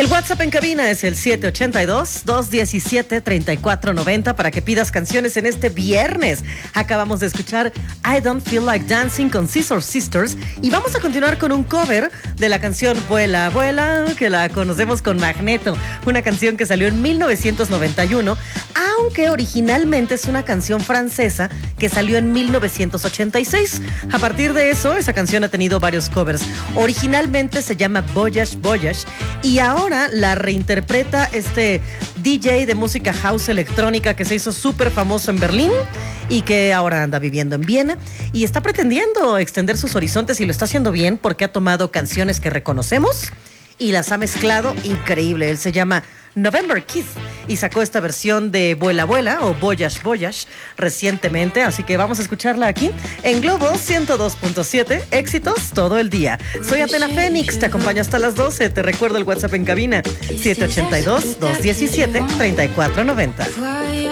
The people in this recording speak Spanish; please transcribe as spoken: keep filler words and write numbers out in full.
El WhatsApp en cabina es el siete ocho dos, dos uno siete, tres cuatro nueve cero para que pidas canciones en este viernes. Acabamos de escuchar I Don't Feel Like Dancing con Scissor Sisters y vamos a continuar con un cover de la canción Vuela, Vuela, que la conocemos con Magneto, una canción que salió en mil novecientos noventa y uno, aunque originalmente es una canción francesa que salió en mil novecientos ochenta y seis. A partir de eso, esa canción ha tenido varios covers. Originalmente se llama Voyage Voyage y ahora la reinterpreta este D J de música house electrónica que se hizo súper famoso en Berlín y que ahora anda viviendo en Viena y está pretendiendo extender sus horizontes y lo está haciendo bien porque ha tomado canciones que reconocemos y las ha mezclado increíble. Él se llama November Kiss y sacó esta versión de Vuela Vuela o Voyage Voyage recientemente, así que vamos a escucharla aquí en Globo ciento dos punto siete, éxitos todo el día. Soy Atena Fénix, te acompaño hasta las doce, te recuerdo el WhatsApp en cabina siete ocho dos, dos uno siete, tres cuatro nueve cero.